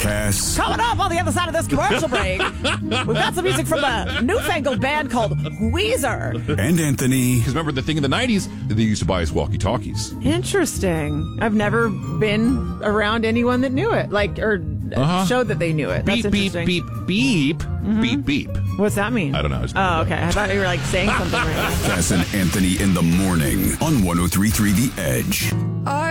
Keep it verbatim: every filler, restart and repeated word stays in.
podcasts. Coming up on the other side of this commercial break, we've got some music from a newfangled band called Weezer. And Anthony. Because remember, the thing in the nineties, they used to buy us walkie-talkies. Interesting. I've never been around anyone that knew it, like, or Uh-huh. showed that they knew it. That's Beep, beep, interesting. beep, beep, Mhm. beep, beep. What's that mean? I don't know. I just Oh, okay. I thought you were like saying something right. Cass and Anthony in the morning on one oh three point three The Edge.